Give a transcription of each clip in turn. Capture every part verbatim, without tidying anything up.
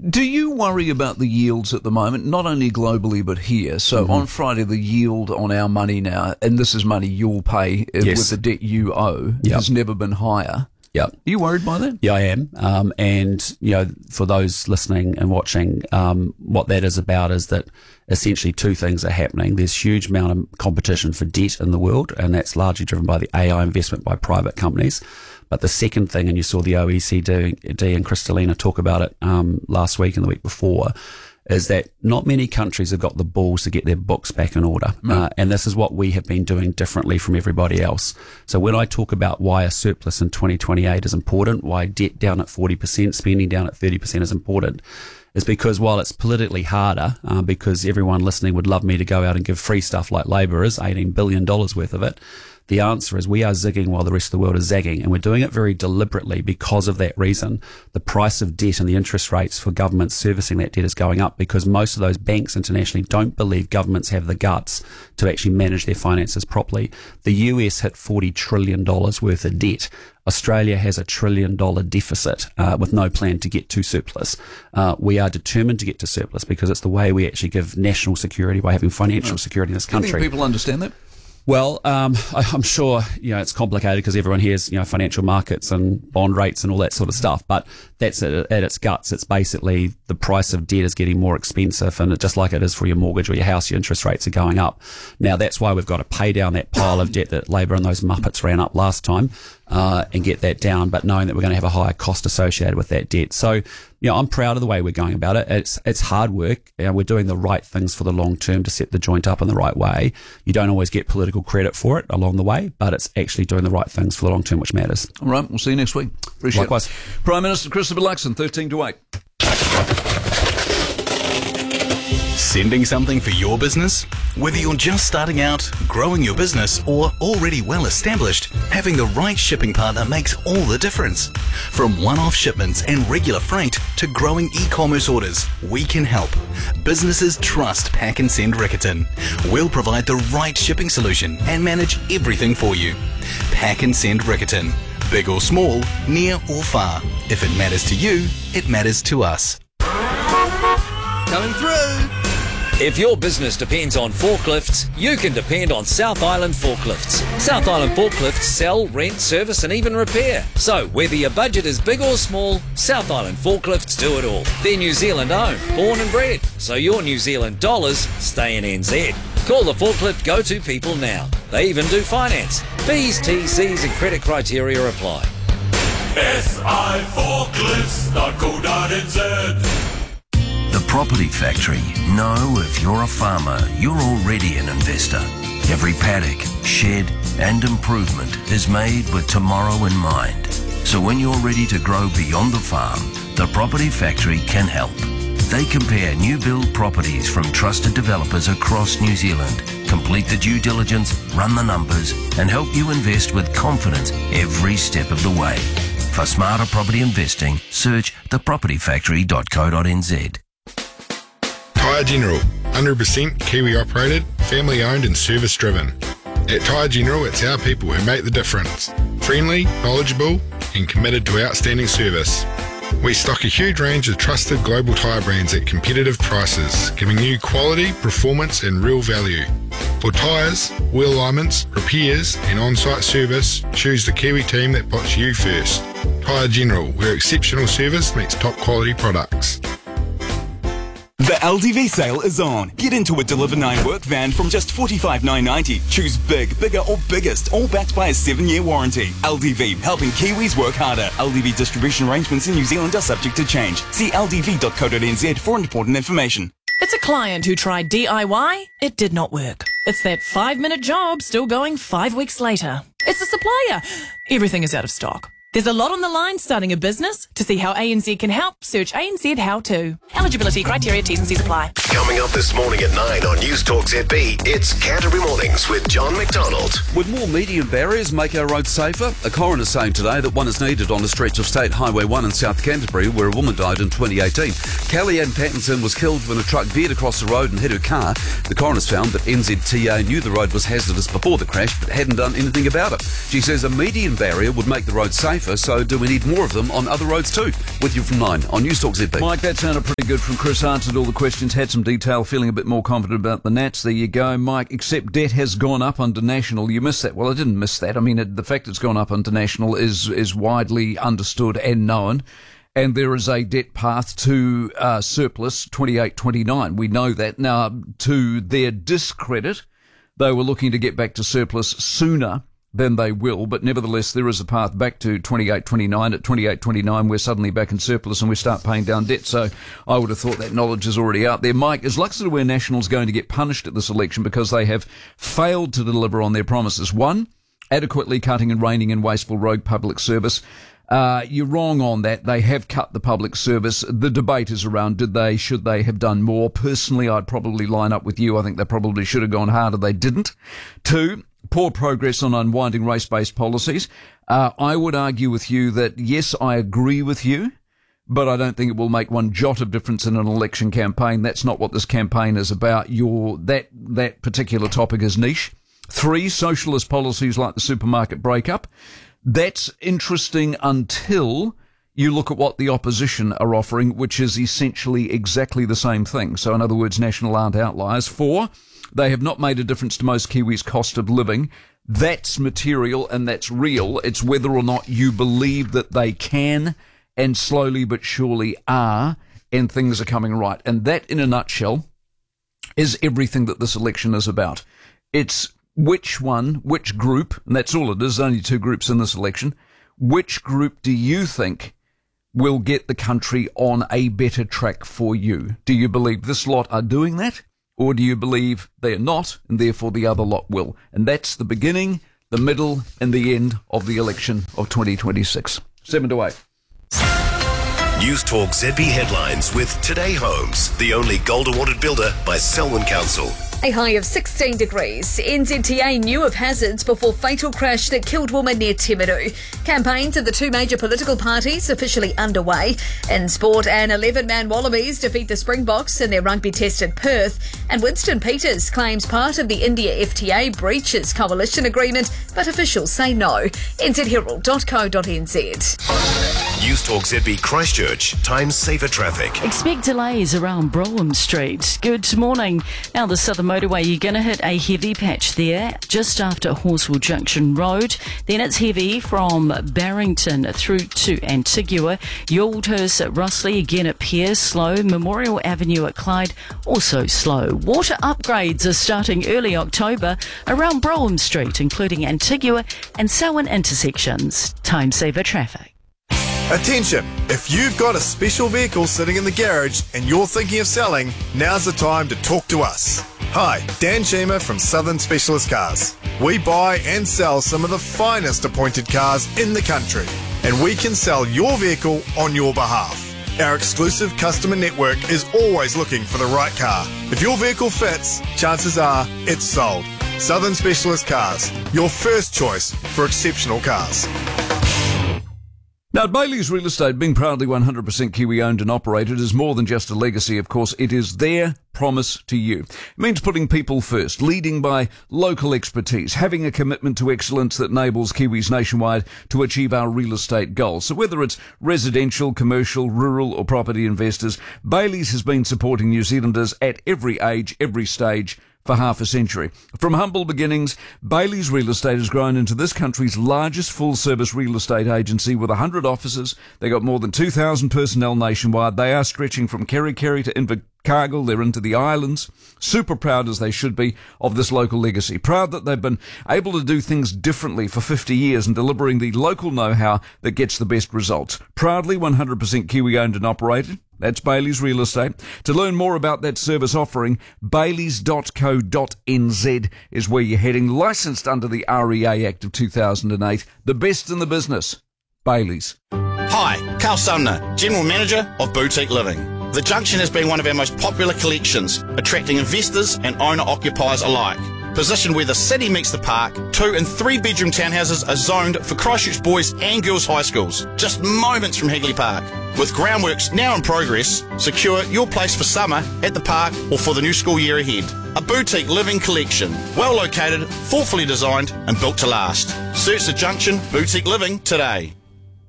Do you worry about the yields at the moment, not only globally but here? So mm-hmm. on Friday, the yield on our money now, and this is money you'll pay yes. with the debt you owe, yep. has never been higher. Yeah. Are you worried by that? Yeah, I am. Um, and, you know, for those listening and watching, um, what that is about is that essentially two things are happening. There's huge amount of competition for debt in the world, and that's largely driven by the A I investment by private companies. But the second thing, and you saw the O E C D and Kristalina talk about it um, last week and the week before, is that not many countries have got the balls to get their books back in order. Mm. Uh, and this is what we have been doing differently from everybody else. So when I talk about why a surplus in twenty twenty-eight is important, why debt down at forty percent, spending down at thirty percent is important, is because while it's politically harder, uh, because everyone listening would love me to go out and give free stuff like Labour is, eighteen billion dollars worth of it, the answer is we are zigging while the rest of the world is zagging, and we're doing it very deliberately because of that reason. The price of debt and the interest rates for governments servicing that debt is going up because most of those banks internationally don't believe governments have the guts to actually manage their finances properly. The U S hit forty trillion dollars worth of debt. Australia has a trillion dollar deficit uh, with no plan to get to surplus. Uh, we are determined to get to surplus because it's the way we actually give national security by having financial security in this country. Do you think people understand that? Well, um, I, I'm sure, you know, it's complicated because everyone hears, you know, financial markets and bond rates and all that sort of stuff. But that's at, at its guts. It's basically the price of debt is getting more expensive, and it, just like it is for your mortgage or your house, your interest rates are going up. Now, that's why we've got to pay down that pile of debt that Labour and those Muppets ran up last time. Uh, and get that down, but knowing that we're going to have a higher cost associated with that debt. So, you know, I'm proud of the way we're going about it. It's it's hard work, and we're doing the right things for the long term to set the joint up in the right way. You don't always get political credit for it along the way, but it's actually doing the right things for the long term, which matters. All right, we'll see you next week. Appreciate Likewise. it. Prime Minister Christopher Luxon, thirteen to eight. Sending something for your business? Whether you're just starting out, growing your business, or already well established, having the right shipping partner makes all the difference. From one-off shipments and regular freight to growing e-commerce orders, we can help. Businesses trust Pack and Send Riccarton. We'll provide the right shipping solution and manage everything for you. Pack and Send Riccarton. Big or small, near or far. If it matters to you, it matters to us. Coming through. If your business depends on forklifts, you can depend on South Island Forklifts. South Island Forklifts sell, rent, service and even repair. So whether your budget is big or small, South Island Forklifts do it all. They're New Zealand owned, born and bred, so your New Zealand dollars stay in N Z. Call the forklift go-to people now. They even do finance. B's, T's, C's and credit criteria apply. S I forklifts dot co dot n z. The Property Factory know if you're a farmer, you're already an investor. Every paddock, shed and improvement is made with tomorrow in mind. So when you're ready to grow beyond the farm, the Property Factory can help. They compare new build properties from trusted developers across New Zealand, complete the due diligence, run the numbers and help you invest with confidence every step of the way. For smarter property investing, search the property factory dot co dot n z. Tyre General, one hundred percent Kiwi operated, family owned and service driven. At Tyre General, it's our people who make the difference. Friendly, knowledgeable and committed to outstanding service. We stock a huge range of trusted global tyre brands at competitive prices, giving you quality, performance and real value. For tyres, wheel alignments, repairs and on-site service, choose the Kiwi team that puts you first. Tyre General, where exceptional service meets top quality products. The L D V sale is on. Get into a Deliver nine work van from just forty-five thousand nine hundred ninety. Choose big, bigger or biggest, all backed by a seven-year warranty. L D V, helping Kiwis work harder. L D V distribution arrangements in New Zealand are subject to change. See l d v dot co dot n z for important information. It's a client who tried D I Y. It did not work. It's that five-minute job still going five weeks later. It's a supplier. Everything is out of stock. There's a lot on the line starting a business. To see how A N Z can help, search A N Z How To. Eligibility criteria, T's and C's apply. Coming up this morning at nine on News Talk Z B, it's Canterbury Mornings with John McDonald. Would more median barriers make our roads safer? A coroner is saying today that one is needed on a stretch of State Highway one in South Canterbury where a woman died in twenty eighteen. Kellyanne Pattinson was killed when a truck veered across the road and hit her car. The coroner's found that N Z T A knew the road was hazardous before the crash but hadn't done anything about it. She says a median barrier would make the road safer safer, so do we need more of them on other roads too? With you from nine on News Talk Z B. Mike, that sounded pretty good from Chris. Answered all the questions, had some detail, feeling a bit more confident about the Nats. There you go, Mike. Except debt has gone up under National. You missed that. Well, I didn't miss that. I mean, it, the fact it's gone up under National is, is widely understood and known. And there is a debt path to uh, surplus twenty-eight twenty-nine. We know that. Now, to their discredit, they were looking to get back to surplus sooner than they will, but nevertheless, there is a path back to twenty-eight twenty-nine. At twenty-eight twenty-nine, we're suddenly back in surplus and we start paying down debt. So I would have thought that knowledge is already out there. Mike, is Luxor Ware Nationals going to get punished at this election because they have failed to deliver on their promises? One, adequately cutting and reining in wasteful rogue public service. Uh, you're wrong on that. They have cut the public service. The debate is around, did they, should they have done more? Personally, I'd probably line up with you. I think they probably should have gone harder. They didn't. Two, poor progress on unwinding race-based policies. Uh, I would argue with you that, yes, I agree with you, but I don't think it will make one jot of difference in an election campaign. That's not what this campaign is about. Your, that, that particular topic is niche. Three, socialist policies like the supermarket breakup. That's interesting until you look at what the opposition are offering, which is essentially exactly the same thing. So in other words, National aren't outliers. Four, they have not made a difference to most Kiwis' cost of living. That's material and that's real. It's whether or not you believe that they can, and slowly but surely are, and things are coming right. And that, in a nutshell, is everything that this election is about. It's which one, which group, and that's all it is, only two groups in this election, which group do you think will get the country on a better track for you? Do you believe this lot are doing that, or do you believe they are not, and therefore the other lot will? And that's the beginning, the middle, and the end of the election of twenty twenty-six. Seven to eight. News Talk Z B headlines with Today Homes, the only gold awarded builder by Selwyn Council. A high of sixteen degrees. N Z T A knew of hazards before fatal crash that killed woman near Timaru. Campaigns of the two major political parties officially underway. In sport, an eleven-man Wallabies defeat the Springboks in their rugby test at Perth. And Winston Peters claims part of the India F T A breaches coalition agreement, but officials say no. n z herald dot co dot n z. News Talk Z B Christchurch, time saver traffic. Expect delays around Brougham Street. Good morning. Now the Southern Motorway, you're going to hit a heavy patch there just after Horswell Junction Road. Then it's heavy from Barrington through to Antigua. Yoldhurst at Russley, again at Pierce, slow. Memorial Avenue at Clyde, also slow. Water upgrades are starting early October around Brougham Street, including Antigua and Selwyn intersections. Time saver traffic. Attention! If you've got a special vehicle sitting in the garage and you're thinking of selling, now's the time to talk to us. Hi, Dan Sheamer from Southern Specialist Cars. We buy and sell some of the finest appointed cars in the country, and we can sell your vehicle on your behalf. Our exclusive customer network is always looking for the right car. If your vehicle fits, chances are it's sold. Southern Specialist Cars, your first choice for exceptional cars. Now, Bailey's Real Estate, being proudly one hundred percent Kiwi owned and operated, is more than just a legacy, of course. It is their promise to you. It means putting people first, leading by local expertise, having a commitment to excellence that enables Kiwis nationwide to achieve our real estate goals. So whether it's residential, commercial, rural or property investors, Bailey's has been supporting New Zealanders at every age, every stage, for half a century. From humble beginnings, Bailey's Real Estate has grown into this country's largest full-service real estate agency with one hundred offices. They got more than two thousand personnel nationwide. They are stretching from Kerikeri to Invercargill. They're into the islands. Super proud, as they should be, of this local legacy. Proud that they've been able to do things differently for fifty years and delivering the local know-how that gets the best results. Proudly one hundred percent Kiwi owned and operated. That's Bailey's Real Estate. To learn more about that service offering, baileys dot co dot n z is where you're heading. Licensed under the R E A Act of two thousand eight. The best in the business. Bailey's. Hi, Carl Sumner, General Manager of Boutique Living. The Junction has been one of our most popular collections, attracting investors and owner-occupiers alike. Positioned where the city meets the park, two and three bedroom townhouses are zoned for Christchurch boys and girls high schools, just moments from Higley Park. With groundworks now in progress, secure your place for summer at the park or for the new school year ahead. A boutique living collection, well located, thoughtfully designed and built to last. Search the Junction Boutique Living today.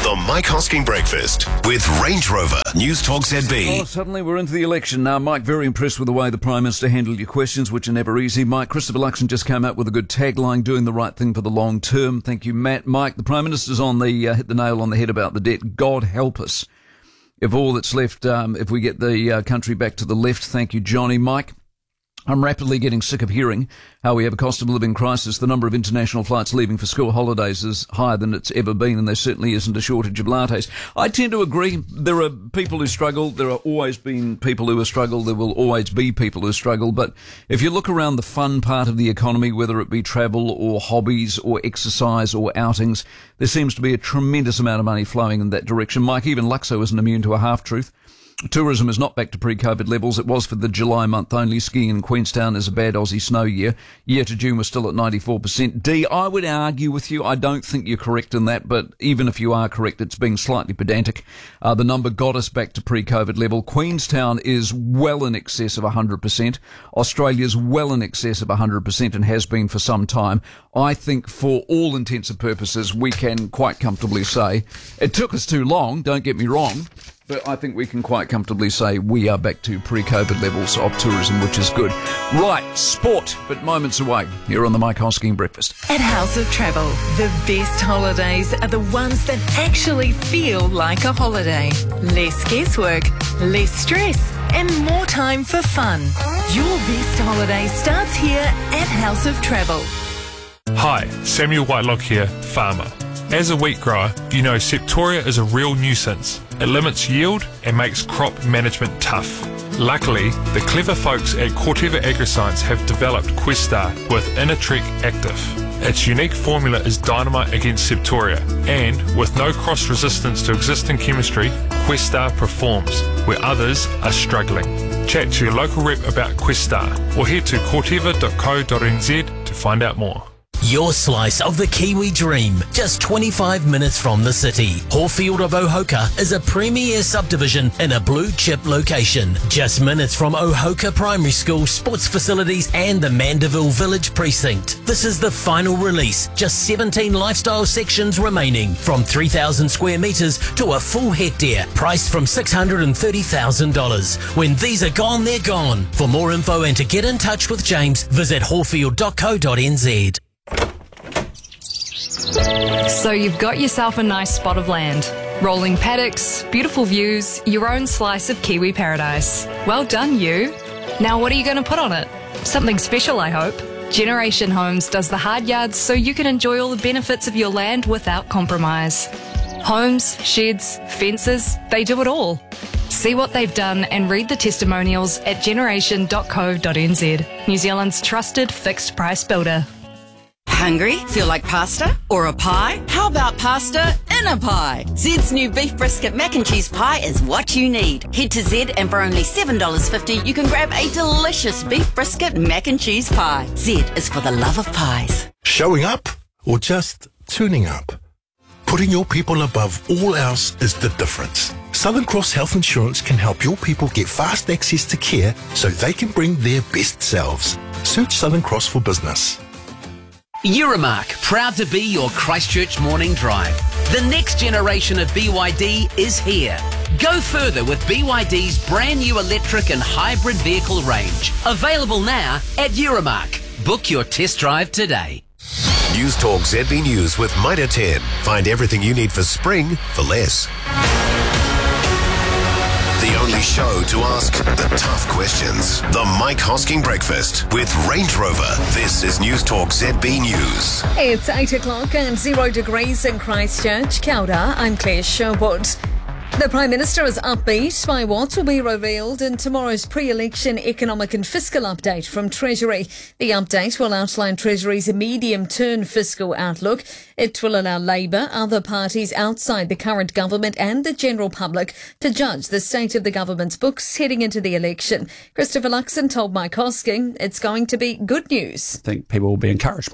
The Mike Hosking Breakfast with Range Rover. News Talk Z B. Oh, suddenly we're into the election now. Mike, very impressed with the way the Prime Minister handled your questions, which are never easy. Mike, Christopher Luxon just came out with a good tagline, doing the right thing for the long term. Thank you, Matt. Mike, the Prime Minister's on the, uh, hit the nail on the head about the debt. God help us if all that's left, um, if we get the uh, country back to the left. Thank you, Johnny. Mike, I'm rapidly getting sick of hearing how we have a cost of living crisis. The number of international flights leaving for school holidays is higher than it's ever been, and there certainly isn't a shortage of lattes. I tend to agree. There are people who struggle. There are always been people who have struggled. There will always be people who struggle. But if you look around the fun part of the economy, whether it be travel or hobbies or exercise or outings, there seems to be a tremendous amount of money flowing in that direction. Mike, even Luxo isn't immune to a half-truth. Tourism is not back to pre-COVID levels. It was for the July month only. Skiing in Queenstown is a bad Aussie snow year. Year to June was still at ninety-four percent. D, I would argue with you. I don't think you're correct in that, but even if you are correct, it's being slightly pedantic. Uh, the number got us back to pre-COVID level. Queenstown is well in excess of one hundred percent. Australia's well in excess of one hundred percent and has been for some time. I think for all intents and purposes, we can quite comfortably say it took us too long, don't get me wrong, but I think we can quite comfortably say we are back to pre-COVID levels of tourism, which is good. Right, sport, but moments away here on the Mike Hosking Breakfast. At House of Travel, the best holidays are the ones that actually feel like a holiday. Less guesswork, less stress, and more time for fun. Your best holiday starts here at House of Travel. Hi, Samuel Whitelock here, farmer. As a wheat grower, you know Septoria is a real nuisance. It limits yield and makes crop management tough. Luckily, the clever folks at Corteva Agriscience have developed Questar with Innertrek Active. Its unique formula is dynamite against Septoria, and with no cross-resistance to existing chemistry, Questar performs where others are struggling. Chat to your local rep about Questar or head to corteva dot co dot n z to find out more. Your slice of the Kiwi dream, just twenty-five minutes from the city. Horfield of Ohoka is a premier subdivision in a blue chip location. Just minutes from Ohoka Primary School, sports facilities and the Mandeville Village Precinct. This is the final release. Just seventeen lifestyle sections remaining. From three thousand square metres to a full hectare. Priced from six hundred thirty thousand dollars. When these are gone, they're gone. For more info and to get in touch with James, visit horfield dot co dot n z. So you've got yourself a nice spot of land. Rolling paddocks, beautiful views, your own slice of Kiwi paradise. Well done, you. Now what are you going to put on it? Something special, I hope. Generation Homes does the hard yards so you can enjoy all the benefits of your land without compromise. Homes, sheds, fences, they do it all. See what they've done and read the testimonials at generation dot co dot n z. New Zealand's trusted fixed price builder. Hungry? Feel like pasta? Or a pie? How about pasta in a pie? Zed's new beef brisket mac and cheese pie is what you need. Head to Zed and for only seven dollars fifty you can grab a delicious beef brisket mac and cheese pie. Zed is for the love of pies. Showing up or just tuning up? Putting your people above all else is the difference. Southern Cross Health Insurance can help your people get fast access to care so they can bring their best selves. Search Southern Cross for business. Euromark, proud to be your Christchurch morning drive. The next generation of B Y D is here. Go further with B Y D's brand new electric and hybrid vehicle range. Available now at Euromark. Book your test drive today. News Talk Z B News with Mitre ten. Find everything you need for spring for less. The only show to ask the tough questions. The Mike Hosking Breakfast with Range Rover. This is News Talk Z B News. It's eight o'clock and zero degrees in Christchurch. Kia ora, I'm Claire Sherwood. The Prime Minister is upbeat by what will be revealed in tomorrow's pre-election economic and fiscal update from Treasury. The update will outline Treasury's medium-term fiscal outlook. It will allow Labour, other parties outside the current government and the general public to judge the state of the government's books heading into the election. Christopher Luxon told Mike Hosking it's going to be good news. I think people will be encouraged by it.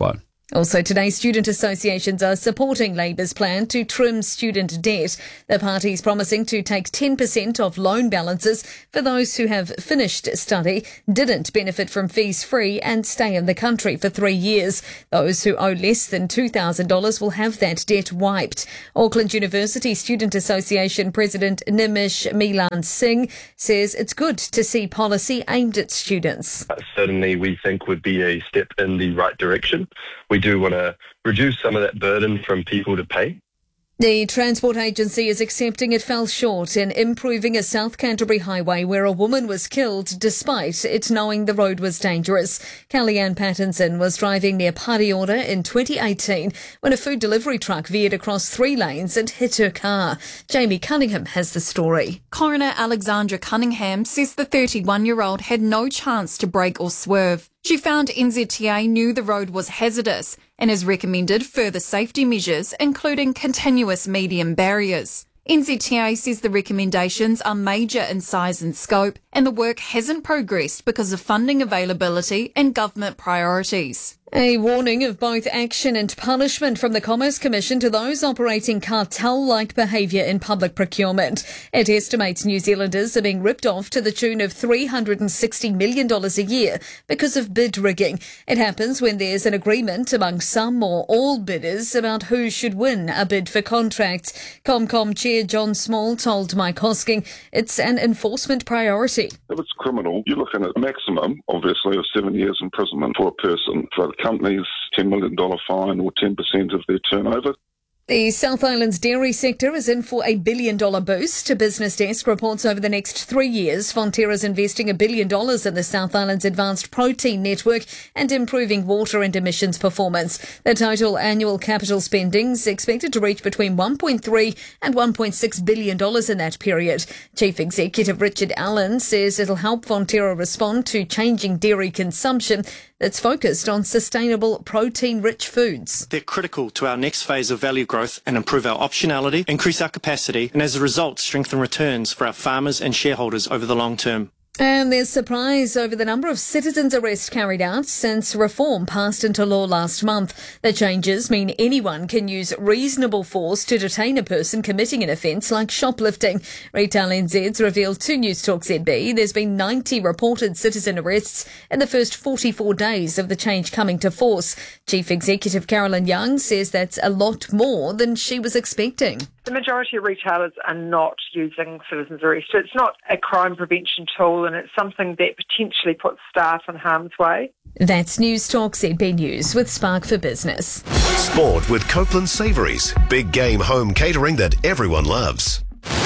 Also today, student associations are supporting Labour's plan to trim student debt. The party's promising to take ten percent of loan balances for those who have finished study, didn't benefit from fees free and stay in the country for three years. Those who owe less than two thousand dollars will have that debt wiped. Auckland University Student Association President Nimish Milan Singh says it's good to see policy aimed at students. Certainly we think would be a step in the right direction. We do want to reduce some of that burden from people to pay. The Transport Agency is accepting it fell short in improving a South Canterbury highway where a woman was killed despite it knowing the road was dangerous. Kellyanne Pattinson was driving near Pariora in twenty eighteen when a food delivery truck veered across three lanes and hit her car. Jamie Cunningham has the story. Coroner Alexandra Cunningham says the thirty-one-year-old had no chance to brake or swerve. She found N Z T A knew the road was hazardous and has recommended further safety measures, including continuous medium barriers. N Z T A says the recommendations are major in size and scope, and the work hasn't progressed because of funding availability and government priorities. A warning of both action and punishment from the Commerce Commission to those operating cartel-like behaviour in public procurement. It estimates New Zealanders are being ripped off to the tune of three hundred sixty million dollars a year because of bid rigging. It happens when there's an agreement among some or all bidders about who should win a bid for contracts. ComCom Chair John Small told Mike Hosking it's an enforcement priority. If it's criminal, you're looking at a maximum, obviously, of seven years imprisonment for a person. For companies, ten million dollars fine or ten percent of their turnover. The South Island's dairy sector is in for a billion dollar boost. A Business Desk reports over the next three years, Fonterra's investing a billion dollars in the South Island's advanced protein network and improving water and emissions performance. The total annual capital spending is expected to reach between one point three and one point six billion dollars in that period. Chief Executive Richard Allen says it'll help Fonterra respond to changing dairy consumption that's focused on sustainable protein-rich foods. They're critical to our next phase of value growth and improve our optionality, increase our capacity, and as a result, strengthen returns for our farmers and shareholders over the long term. And there's surprise over the number of citizens' arrests carried out since reform passed into law last month. The changes mean anyone can use reasonable force to detain a person committing an offence like shoplifting. Retail N Z's revealed to News Talk Z B there's been ninety reported citizen arrests in the first forty-four days of the change coming to force. Chief Executive Carolyn Young says that's a lot more than she was expecting. The majority of retailers are not using citizens' arrest. It's not a crime prevention tool, and it's something that potentially puts staff in harm's way. That's News Talk Z B News with Spark for Business. Sport with Copeland Savouries. Big game home catering that everyone loves.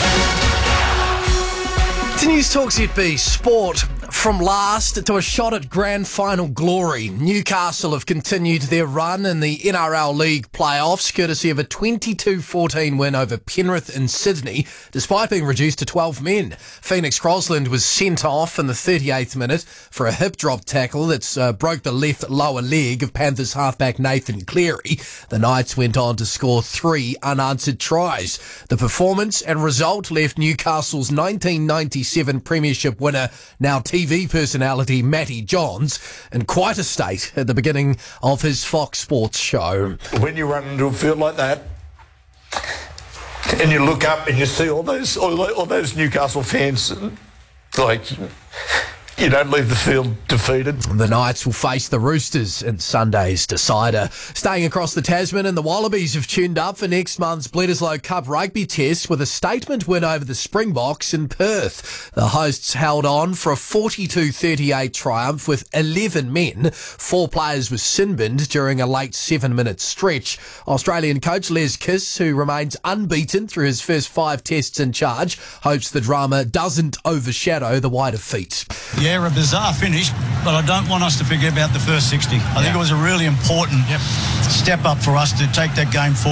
To News Talk Z B Sport. From last to a shot at grand final glory, Newcastle have continued their run in the N R L League playoffs, courtesy of a twenty-two fourteen win over Penrith in Sydney, despite being reduced to twelve men. Phoenix Crosland was sent off in the thirty-eighth minute for a hip drop tackle that uh, broke the left lower leg of Panthers halfback Nathan Cleary. The Knights went on to score three unanswered tries. The performance and result left Newcastle's nineteen ninety-seven Premiership winner, now T V personality Matty Johns, in quite a state at the beginning of his Fox Sports show. When you run into a field like that and you look up and you see all those all, all those Newcastle fans, like, you don't leave the field defeated. The Knights will face the Roosters in Sunday's decider. Staying across the Tasman, and the Wallabies have tuned up for next month's Bledisloe Cup rugby test with a statement win over the Springboks in Perth. The hosts held on for a forty-two thirty-eight triumph with eleven men. Four players were sin-binned during a late seven-minute stretch. Australian coach Les Kiss, who remains unbeaten through his first five tests in charge, hopes the drama doesn't overshadow the wider feat. Yeah, a bizarre finish, but I don't want us to forget about the first sixty. I yeah. think it was a really important yep. step up for us to take that game forward.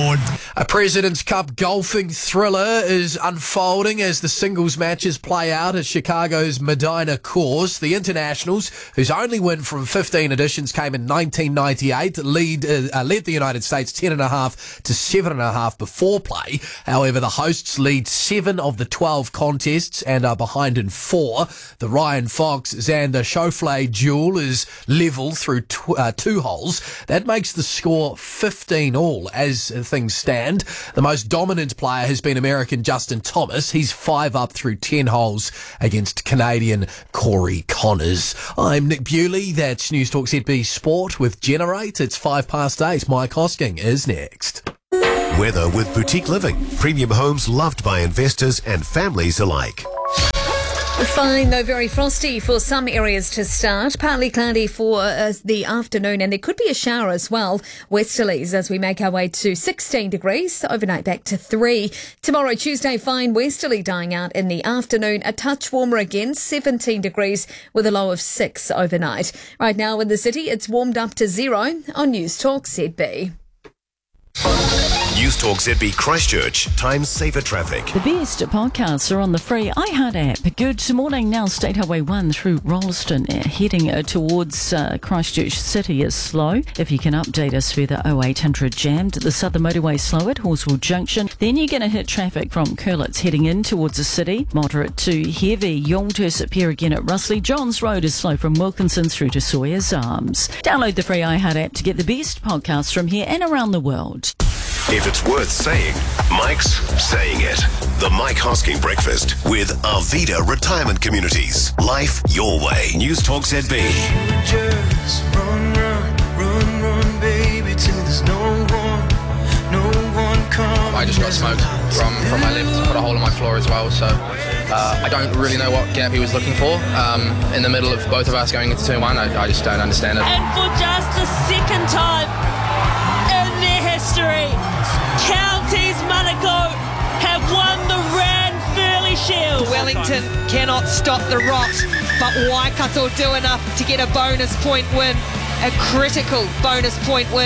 A President's Cup golfing thriller is unfolding as the singles matches play out at Chicago's Medinah course. The internationals, whose only win from fifteen editions came in nineteen ninety-eight, lead uh, led the United States ten and a half to seven and a half before play. However, the hosts lead seven of the twelve contests and are behind in four. The Ryan Fox-Xander Schauffele duel is level through tw- uh, two holes. That makes the score fifteen all as things stand. The most dominant player has been American Justin Thomas. He's five up through ten holes against Canadian Corey Connors. I'm Nick Bewley. That's News Talk Z B Sport with Generate. It's five past eight. Mike Hosking is next. Weather with Boutique Living. Premium homes loved by investors and families alike. Fine, though very frosty for some areas to start. Partly cloudy for uh, the afternoon, and there could be a shower as well. Westerlies as we make our way to sixteen degrees, overnight back to three. Tomorrow, Tuesday, fine westerly dying out in the afternoon. A touch warmer again, seventeen degrees with a low of six overnight. Right now in the city, it's warmed up to zero on News Talk Z B. News Talk Z B Christchurch. Time saver traffic. The best podcasts are on the free iHeart app. Good morning. Now State Highway one through Rolleston, uh, heading uh, towards uh, Christchurch City is slow. If you can update us further, oh eight hundred jammed. The Southern Motorway slow at Horswell Junction. Then you're going to hit traffic from Curlitz heading in towards the city. Moderate to heavy. Youlters appear again at Russley. Johns Road is slow from Wilkinson through to Sawyer's Arms. Download the free iHeart app to get the best podcasts from here and around the world. If it's worth saying, Mike's saying it. The Mike Hosking Breakfast with Arvida Retirement Communities. Life your way. News Talk Z B. Just run, run, run, run, baby, till there's no one, no one comes. I just got smoked from, from my left, put a hole in my floor as well, so uh, I don't really know what gap he was looking for. Um, in the middle of both of us going into turn one, I, I just don't understand it. And for just the second time in their history, Counties Manukau have won the Ranfurly Shield. Wellington cannot stop the Rocks, but Waikato do enough to get a bonus point win, a critical bonus point win.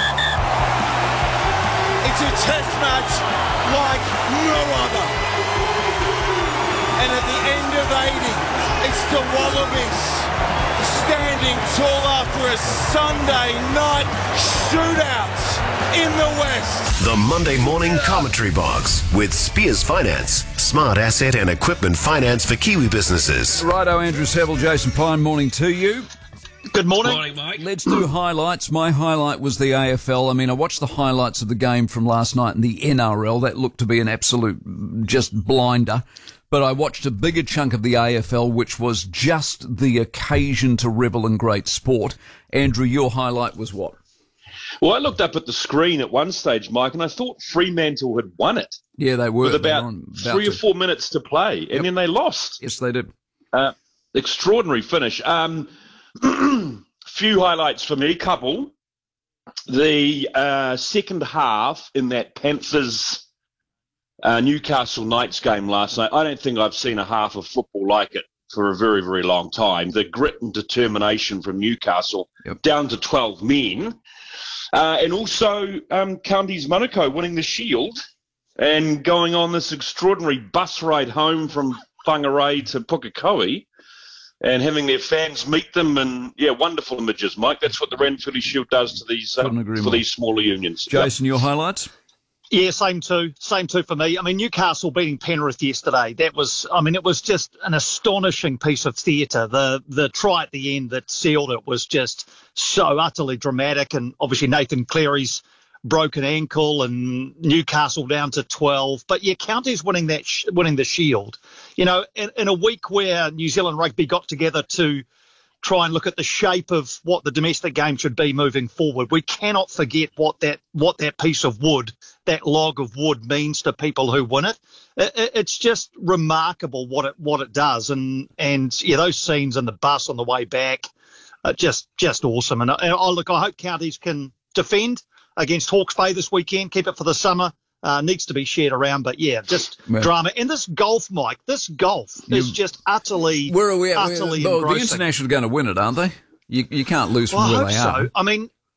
It's a test match like no other. And at the end of eighty, it's the Wallabies standing tall after a Sunday night shootout in the West. The Monday Morning Commentary Box with Spears Finance. Smart asset and equipment finance for Kiwi businesses. Righto, Andrew Saville, Jason Pine, morning to you. Good morning. Morning, Mike. Let's do highlights. My highlight was the A F L. I mean, I watched the highlights of the game from last night in the N R L. That looked to be an absolute just blinder. But I watched a bigger chunk of the A F L, which was just the occasion to revel in great sport. Andrew, your highlight was what? Well, I looked up at the screen at one stage, Mike, and I thought Fremantle had won it. Yeah, they were. With about, about three to. or four minutes to play, and Yep. then they lost. Yes, they did. Uh, extraordinary finish. Um, few highlights for me, couple. The uh, second half in that Panthers uh, Newcastle Knights game last night, I don't think I've seen a half of football like it for a very, very long time. The grit and determination from Newcastle Yep. down to twelve men. Uh, and also um, Counties Manukau winning the Shield and going on this extraordinary bus ride home from Whangarei to Pukekohe and having their fans meet them. And, yeah, wonderful images, Mike. That's what the Ranfurly Shield does to these uh, for these smaller unions. Jason, your highlights? Yep. Yeah, same too. Same too for me. I mean, Newcastle beating Penrith yesterday, that was, I mean, it was just an astonishing piece of theatre. The the try at the end that sealed it was just so utterly dramatic. And obviously Nathan Cleary's broken ankle and Newcastle down to twelve. But yeah, Counties winning that, sh- winning the Shield. You know, in, in a week where New Zealand Rugby got together to try and look at the shape of what the domestic game should be moving forward. We cannot forget what that what that piece of wood, that log of wood means to people who win it. it it's just remarkable what it what it does. And, and yeah, those scenes in the bus on the way back are just, just awesome. And, and oh, look, I hope Counties can defend against Hawke's Bay this weekend, keep it for the summer. Uh, needs to be shared around, but yeah, just Well- drama. And this golf, Mike, this golf is You- just utterly, Where are we at? utterly Well, the engrossing. International are going to win it, aren't they? You you can't lose from Well, I where hope they so. are. I mean,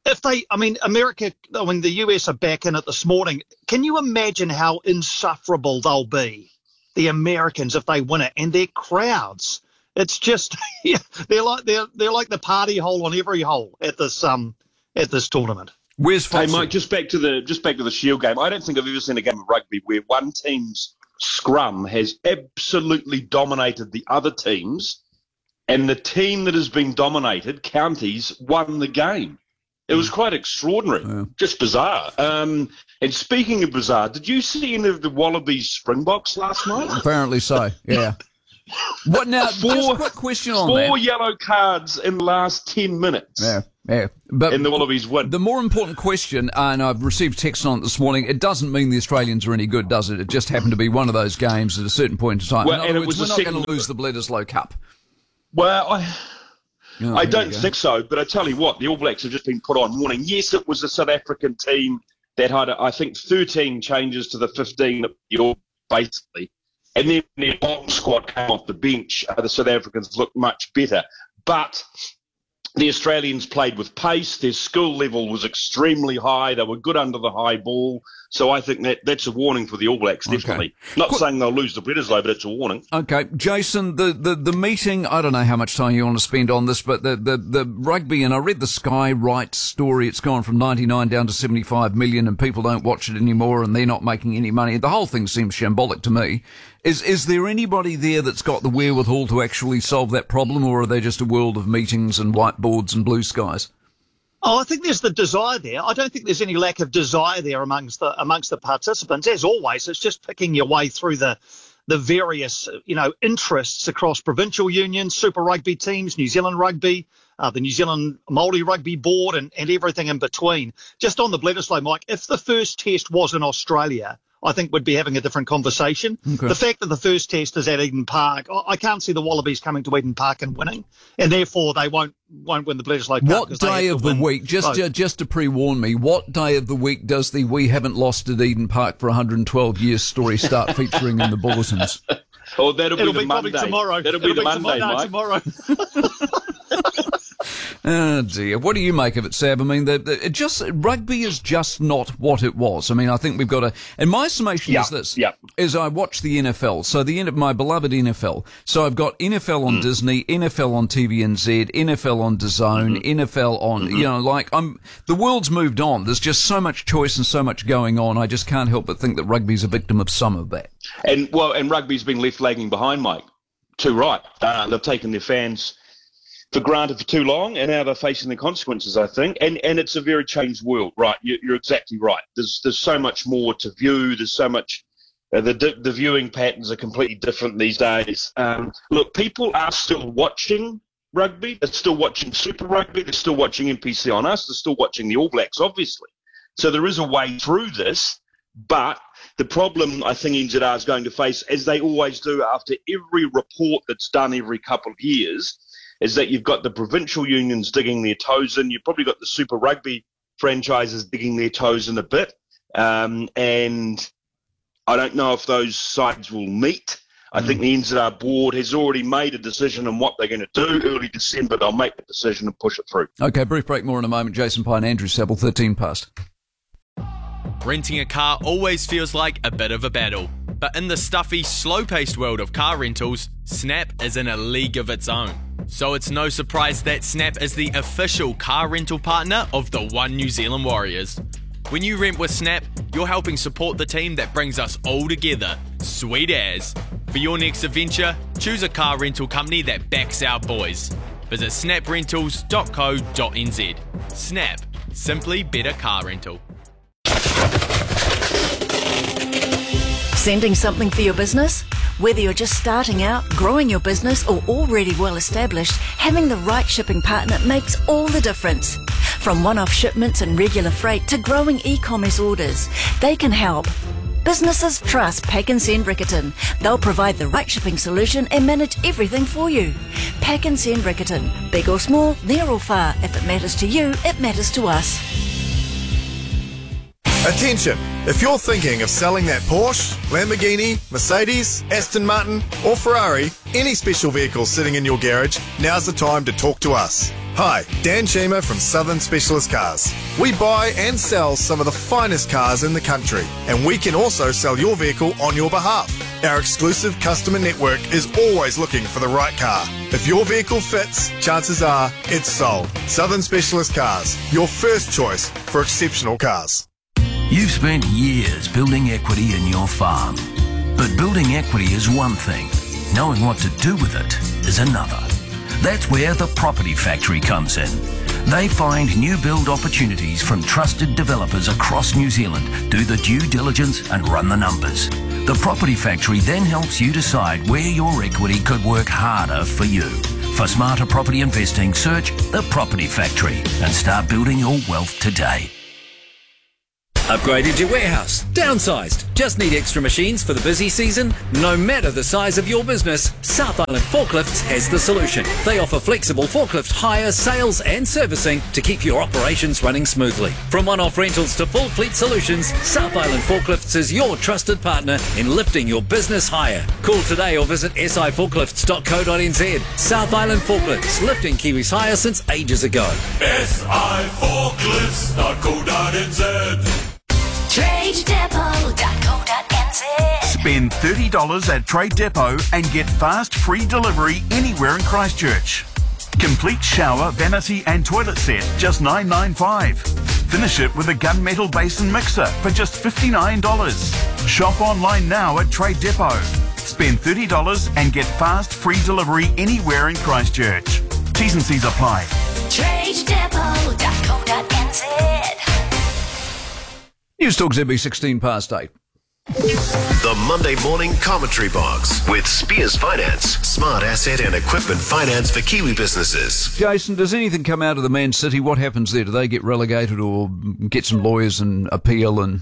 if they, I mean, America, I mean, the U S are back in it this morning. Can you imagine how insufferable they'll be, the Americans, if they win it, and their crowds? It's just, yeah, they're like they're they're like the party hole on every hole at this um at this tournament. Where's Hey, Mike, just back to the just back to the Shield game. I don't think I've ever seen a game of rugby where one team's scrum has absolutely dominated the other teams, and the team that has been dominated, counties, won the game. It was quite extraordinary, yeah. Just bizarre. Um, and speaking of bizarre, did you see any of the Wallabies Springboks last night? Apparently so, yeah. What now? Four, just a quick question on four that. Four yellow cards in the last ten minutes. Yeah, yeah. But and the Wallabies win. The more important question, and I've received text on it this morning, it doesn't mean the Australians are any good, does it? It just happened to be one of those games at a certain point in time. Well, in and other it words, was we're the not going to second... lose the Bledisloe Cup. Well, I... Oh, I don't think so, but I tell you what, the All Blacks have just been put on warning. Yes, it was the South African team that had, I think, thirteen changes to the fifteen basically, and then their bomb squad came off the bench. Uh, the South Africans looked much better, but the Australians played with pace. Their skill level was extremely high. They were good under the high ball. So I think that that's a warning for the All Blacks, definitely. Okay. Not Qu- saying they'll lose the Bledisloe, but it's a warning. Okay, Jason, the, the, the meeting, I don't know how much time you want to spend on this, but the, the, the rugby, and I read the Sky Rights story, it's gone from ninety-nine down to seventy-five million and people don't watch it anymore and they're not making any money. The whole thing seems shambolic to me. Is is there anybody there that's got the wherewithal to actually solve that problem, or are they just a world of meetings and whiteboards and blue skies? Oh, I think there's the desire there. I don't think there's any lack of desire there amongst the amongst the participants. As always, it's just picking your way through the the various, you know, interests across provincial unions, Super Rugby teams, New Zealand Rugby, uh, the New Zealand Māori Rugby Board, and, and everything in between. Just on the Bledisloe, Mike, if the first test was in Australia, I think we'd be having a different conversation. Okay. The fact that the first test is at Eden Park, I can't see the Wallabies coming to Eden Park and winning, and therefore they won't won't win the Bledisloe Cup. What day of the week, just ju- just to pre-warn me, what day of the week does the We Haven't Lost at Eden Park for one hundred twelve years story start featuring in the bulletins? Oh, that'll be It'll the be Monday. tomorrow. That'll be It'll the be Monday, tomorrow, Mike. tomorrow. Oh dear, what do you make of it, Sab? I mean, the, the, it just rugby is just not what it was. I mean, I think we've got to. And my summation yep, is this: yep. is I watch the N F L, so the my beloved N F L. So I've got N F L on mm. Disney, N F L on T V N Z, N F L on DAZN, mm-hmm. N F L on. Mm-hmm. You know, like I'm. The world's moved on. There's just so much choice and so much going on. I just can't help but think that rugby's a victim of some of that. And well, and rugby's been left lagging behind, Mike. Too right. Uh, they've taken their fans for granted for too long, and now they're facing the consequences, I think. And and it's a very changed world, right? You, you're exactly right. There's there's so much more to view. There's so much. Uh, the the viewing patterns are completely different these days. Um, look, people are still watching rugby. They're still watching Super Rugby. They're still watching N P C on Us. They're still watching the All Blacks, obviously. So there is a way through this, but the problem I think N Z R is going to face, as they always do after every report that's done every couple of years, is that you've got the provincial unions digging their toes in. You've probably got the Super Rugby franchises digging their toes in a bit. Um, and I don't know if those sides will meet. I mm. think the N Z R board has already made a decision on what they're going to do. Early December, they'll make the decision and push it through. Okay, brief break, more in a moment. Jason Pine, Andrew Saville, thirteen past. Renting a car always feels like a bit of a battle. But in the stuffy, slow-paced world of car rentals, Snap is in a league of its own. So it's no surprise that Snap is the official car rental partner of the One New Zealand Warriors. When you rent with Snap, you're helping support the team that brings us all together. Sweet as. For your next adventure, choose a car rental company that backs our boys. Visit snap rentals dot co dot n z. Snap. Simply better car rental. Sending something for your business? Whether you're just starting out, growing your business, or already well established, having the right shipping partner makes all the difference. From one-off shipments and regular freight to growing e-commerce orders, they can help. Businesses trust Pack and Send Riccarton. They'll provide the right shipping solution and manage everything for you. Pack and Send Riccarton. Big or small, near or far. If it matters to you, it matters to us. Attention! If you're thinking of selling that Porsche, Lamborghini, Mercedes, Aston Martin or Ferrari, any special vehicle sitting in your garage, now's the time to talk to us. Hi, Dan Sheamer from Southern Specialist Cars. We buy and sell some of the finest cars in the country, and we can also sell your vehicle on your behalf. Our exclusive customer network is always looking for the right car. If your vehicle fits, chances are it's sold. Southern Specialist Cars, your first choice for exceptional cars. You've spent years building equity in your farm. But building equity is one thing. Knowing what to do with it is another. That's where the Property Factory comes in. They find new build opportunities from trusted developers across New Zealand, do the due diligence and run the numbers. The Property Factory then helps you decide where your equity could work harder for you. For smarter property investing, search The Property Factory and start building your wealth today. Upgraded your warehouse? Downsized? Just need extra machines for the busy season? No matter the size of your business, South Island Forklifts has the solution. They offer flexible forklift hire, sales and servicing to keep your operations running smoothly. From one-off rentals to full fleet solutions, South Island Forklifts is your trusted partner in lifting your business higher. Call today or visit s i forklifts dot co dot n z. South Island Forklifts, lifting Kiwis higher since ages ago. s i forklifts dot co dot n z. trade depot dot co dot n z. Spend thirty dollars at Trade Depot and get fast free delivery anywhere in Christchurch. Complete shower, vanity and toilet set, just nine ninety-five. Finish it with a gunmetal basin mixer for just fifty-nine dollars. Shop online now at Trade Depot. Spend thirty dollars and get fast free delivery anywhere in Christchurch. T's and C's apply. trade depot dot co dot n z. News Talk Z B sixteen past eight. The Monday Morning Commentary Box with Spears Finance. Smart asset and equipment finance for Kiwi businesses. Jason, does anything come out of the Man City? What happens there? Do they get relegated or get some lawyers and appeal? And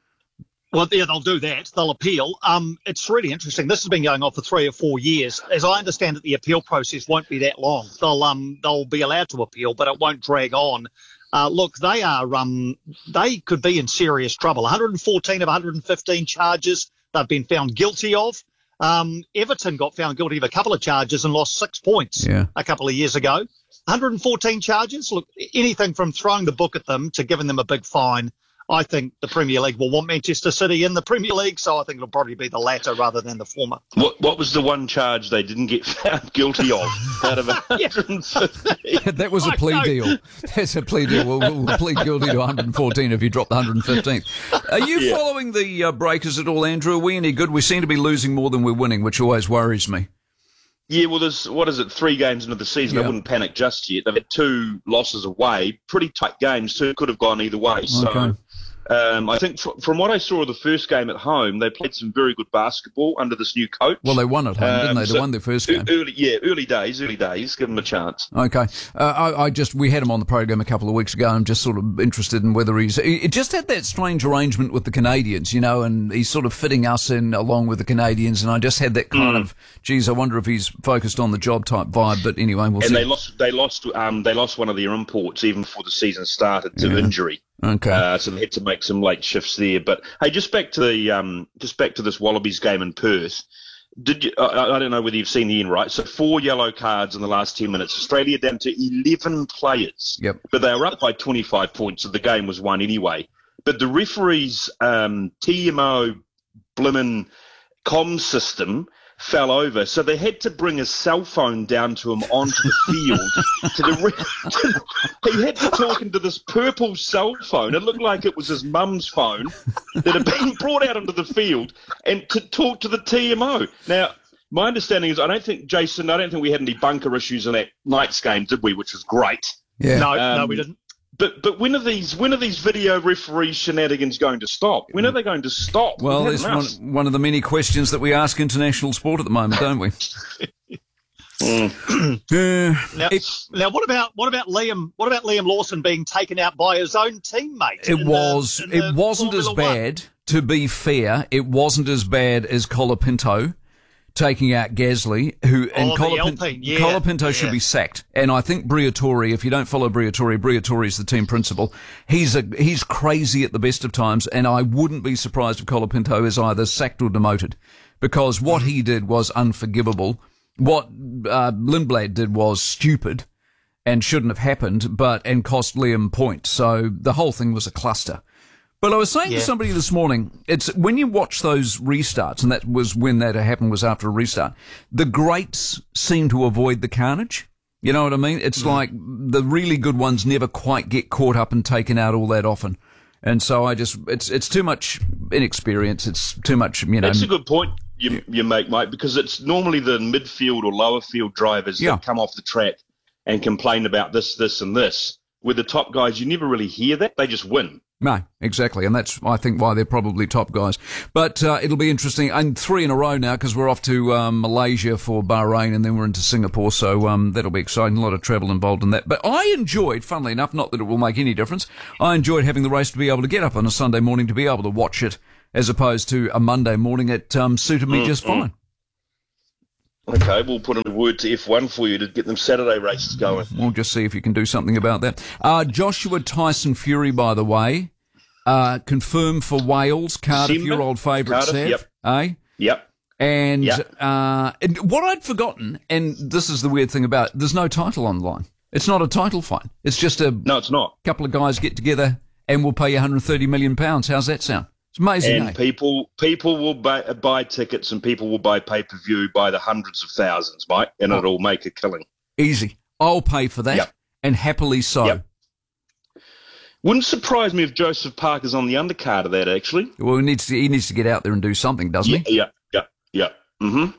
Well, yeah, they'll do that. They'll appeal. Um, it's really interesting. This has been going on for three or four years. As I understand it, the appeal process won't be that long. They'll um they'll be allowed to appeal, but it won't drag on. Uh, look, they are um they could be in serious trouble. one hundred fourteen of one hundred fifteen charges they've been found guilty of. Um, Everton got found guilty of a couple of charges and lost six points yeah. a couple of years ago. one hundred fourteen charges. Look, anything from throwing the book at them to giving them a big fine. I think the Premier League will want Manchester City in the Premier League, so I think it'll probably be the latter rather than the former. What What was the one charge they didn't get found guilty of out of one hundred fifty? that was a plea deal. That's a plea deal. We'll, we'll plead guilty to one hundred fourteen if you drop the one hundred fifteenth. Are you Yeah. following the uh, Breakers at all, Andrew? Are we any good? We seem to be losing more than we're winning, which always worries me. Yeah, well, there's, what is it, three games into the season. Yeah. I wouldn't panic just yet. They've had two losses away, pretty tight games, too. Could have gone either way. So. Okay. Um, I think fr- from what I saw of the first game at home, they played some very good basketball under this new coach. Well, they won at home, didn't Um, they? They so won their first e- game. Early, yeah, early days, early days. Give them a chance. Okay. Uh, I, I just, we had him on the program a couple of weeks ago. I'm just sort of interested in whether he's, he just had that strange arrangement with the Canadians, you know, and he's sort of fitting us in along with the Canadians. And I just had that kind Mm. of, geez, I wonder if he's focused on the job type vibe. But anyway, we'll and see. they lost, they lost, um, they lost one of their imports even before the season started to Yeah. injury. Okay. Uh, so they had to make some late shifts there. But hey, just back to the, um, just back to this Wallabies game in Perth. Did you, I, I don't know whether you've seen the end, right? So four yellow cards in the last ten minutes. Australia down to eleven players. Yep. But they were up by twenty-five points, so the game was won anyway. But the referee's um, T M O blimmin' comm system fell over, so they had to bring a cell phone down to him onto the field. to the re- to, he had to talk into this purple cell phone. It looked like it was his mum's phone that had been brought out onto the field, and to talk to the T M O. Now, my understanding is, I don't think, Jason, I don't think we had any bunker issues in that night's game, did we? Which was great. Yeah. No, Um, no, we didn't. But but when are these when are these video referee shenanigans going to stop? When are they going to stop? Well, We've there's had one, enough. one of the many questions that we ask international sport at the moment, don't we? Mm. Now, now, what about what about Liam? What about Liam Lawson being taken out by his own teammate? It in was. The, in the it wasn't as Formula One? bad. To be fair, it wasn't as bad as Colapinto. taking out Gasly, who Oh, and the Colapinto, Alpine, yeah, Colapinto yeah. should be sacked. And I think Briatore, if you don't follow Briatore, Briatore is the team principal. He's a he's crazy at the best of times, and I wouldn't be surprised if Colapinto is either sacked or demoted, because what he did was unforgivable. What uh, Lindblad did was stupid and shouldn't have happened, but and cost Liam points. So the whole thing was a cluster. But I was saying Yeah. to somebody this morning, it's when you watch those restarts, and that was when that happened, was after a restart, the greats seem to avoid the carnage. You know what I mean? It's like the really good ones never quite get caught up and taken out all that often. And so I just, it's it's too much inexperience. It's too much, you know. That's a good point you, you make, Mike, because it's normally the midfield or lower field drivers Yeah. that come off the track and complain about this, this, and this. With the top guys, you never really hear that. They just win. No, exactly, and that's, I think, why they're probably top guys. But uh, it'll be interesting, and three in a row now, because we're off to um, Malaysia for Bahrain, and then we're into Singapore, so um, that'll be exciting. A lot of travel involved in that. But I enjoyed, funnily enough, not that it will make any difference, I enjoyed having the race to be able to get up on a Sunday morning to be able to watch it, as opposed to a Monday morning. It um, suited me Mm, just mm. fine. Okay, we'll put in a word to F one for you to get them Saturday races going. We'll just see if you can do something about that. Uh, Joshua Tyson Fury, by the way, uh, confirmed for Wales. Cardiff, December. your old favourite, Cardiff, Sav. yep. Eh? Yep. And, Yep. uh, and what I'd forgotten, and this is the weird thing about it, there's no title on the line. It's not a title fight. It's just a No, it's not. couple of guys get together and we'll pay you one hundred thirty million pounds. How's that sound? It's amazing, And eh? people people will buy, buy tickets and people will buy pay-per-view by the hundreds of thousands, Mike, and Oh. it'll make a killing. Easy. I'll pay for that, Yep. and happily so. Yep. Wouldn't surprise me if Joseph Parker's on the undercard of that, actually. Well, he needs, to, he needs to get out there and do something, doesn't he? Yeah, yeah, yeah. Mm-hmm.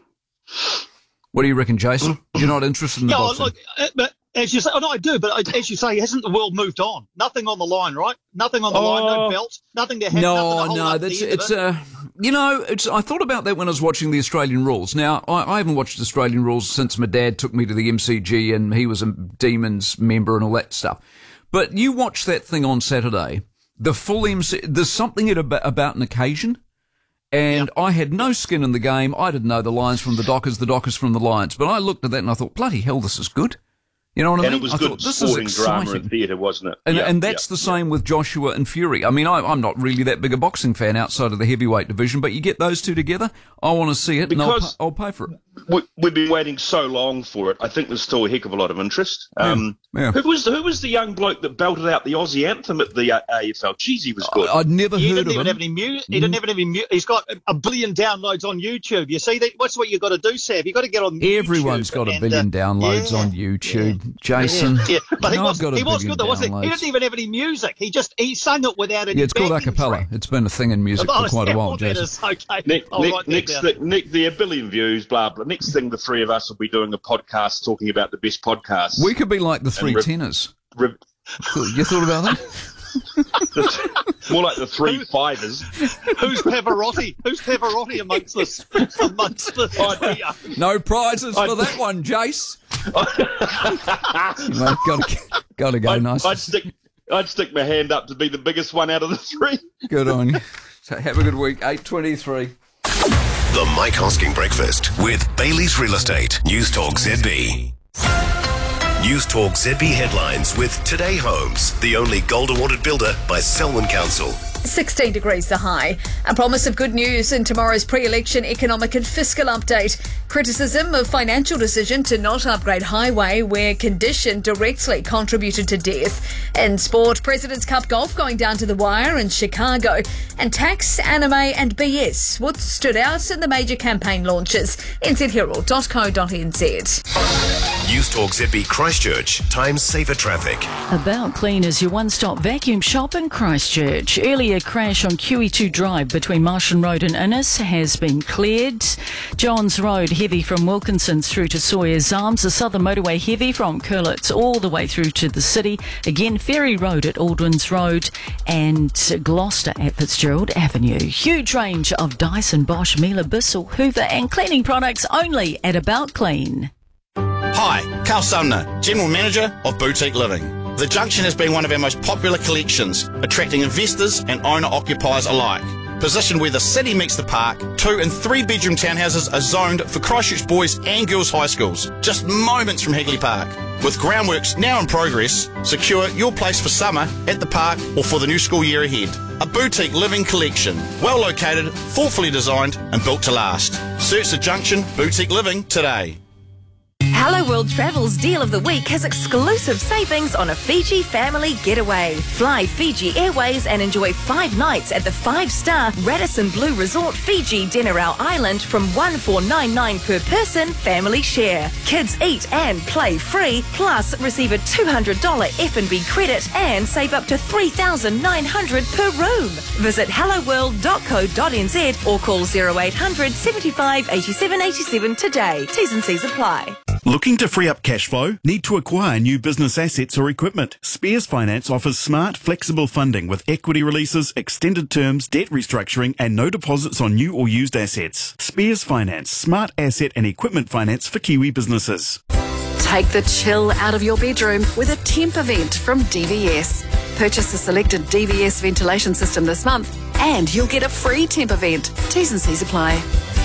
What do you reckon, Jason? You're not interested in the Yeah, boxing? look, uh, but as you say, oh, no, I do, but I- as you say, hasn't the world moved on? Nothing on the line, right? Nothing on the line, no Oh. belt, nothing to have. nothing No, to hold no, up that's the end of it's it. uh, you know, it's. I thought about that when I was watching the Australian rules. Now, I, I haven't watched Australian rules since my dad took me to the M C G and he was a Demons member and all that stuff. But you watch that thing on Saturday, the full M C. There's something about, about an occasion. And I had no skin in the game. I didn't know the Lions from the Dockers, the Dockers from the Lions. But I looked at that and I thought, bloody hell, this is good. You know what I And mean? it was I good thought, this sporting is drama exciting. and theatre, wasn't it? And, Yeah, and that's yeah, the same with Joshua and Fury. I mean, I, I'm not really that big a boxing fan outside of the heavyweight division, but you get those two together, I want to see it, and I'll, Because- pa- I'll pay for it. We, we've been waiting so long for it. I think there's still a heck of a lot of interest. Um, yeah. Who was who was the young bloke that belted out the Aussie anthem at the uh, A F L? Jeez, he was good. I'd never He heard didn't of even him. have any music. He didn't have any mu- He's got a billion downloads on YouTube. You see that? What's what you got to do, Sav? You got to get on. Everyone's YouTube got a and, billion uh, downloads yeah, on YouTube. Jason, Yeah, yeah. But he I've was, got a he was billion good though, wasn't he? He downloads. didn't even have any music. He just he sang it without any. Yeah, it's called a backing cappella. track. It's been a thing in music Oh, for quite a yeah, while, well, that Jason. is okay. Nick, I'll Nick, write that next, down. thing, Nick, the a billion views, blah blah. Next thing, the three of us will be doing a podcast talking about the best podcasts. We could be like the three re- tenors. Re- You thought about that? More like the three fivers. Who's Pavarotti? Who's Pavarotti amongst this? Amongst the trio? No prizes for that one, Jace. Mate, gotta, gotta go, I'd, nice. I'd stick, I'd stick my hand up to be the biggest one out of the three. Good on you. So have a good week. eight twenty-three. The Mike Hosking Breakfast with Bailey's Real Estate. News Talk Z B. News Talk Z B headlines with Today Homes, the only gold awarded builder by Selwyn Council. sixteen degrees the high. A promise of good news in tomorrow's pre-election economic and fiscal update. Criticism of financial decision to not upgrade highway where condition directly contributed to death. In sport, President's Cup golf going down to the wire in Chicago. And tax, anime and B S. What stood out in the major campaign launches? n z herald dot co dot n z. News Talk Z B Christchurch. Time saver traffic. About Clean is your one-stop vacuum shop in Christchurch. Earlier crash on Q E two Drive between Martian Road and Innes has been cleared. Johns Road heavy from Wilkinson's through to Sawyer's Arms. The Southern Motorway heavy from Curlitz all the way through to the city. Again, Ferry Road at Aldwins Road and Gloucester at Fitzgerald Avenue. Huge range of Dyson, Bosch, Miele, Bissell, Hoover and cleaning products only at About Clean. Hi, Carl Sumner, General Manager of Boutique Living. The Junction has been one of our most popular collections, attracting investors and owner-occupiers alike. Positioned where the city meets the park, two and three bedroom townhouses are zoned for Christchurch boys and girls high schools, just moments from Hagley Park. With groundworks now in progress, secure your place for summer at the park or for the new school year ahead. A boutique living collection, well located, thoughtfully designed and built to last. Search the Junction Boutique Living today. Hello World Travel's Deal of the Week has exclusive savings on a Fiji family getaway. Fly Fiji Airways and enjoy five nights at the five-star Radisson Blue Resort Fiji Denarau Island from one thousand four hundred ninety-nine dollars per person, family share. Kids eat and play free, plus receive a two hundred dollars F and B credit and save up to three thousand nine hundred dollars per room. Visit hello world dot co dot n z or call zero eight hundred, seventy-five, eighty-seven, eighty-seven today. T's and C's apply. Looking to free up cash flow? Need to acquire new business assets or equipment? Spears Finance offers smart, flexible funding with equity releases, extended terms, debt restructuring, and no deposits on new or used assets. Spears Finance, smart asset and equipment finance for Kiwi businesses. Take the chill out of your bedroom with a temp event from D V S. Purchase a selected D V S ventilation system this month and you'll get a free temp event. T's and C's apply.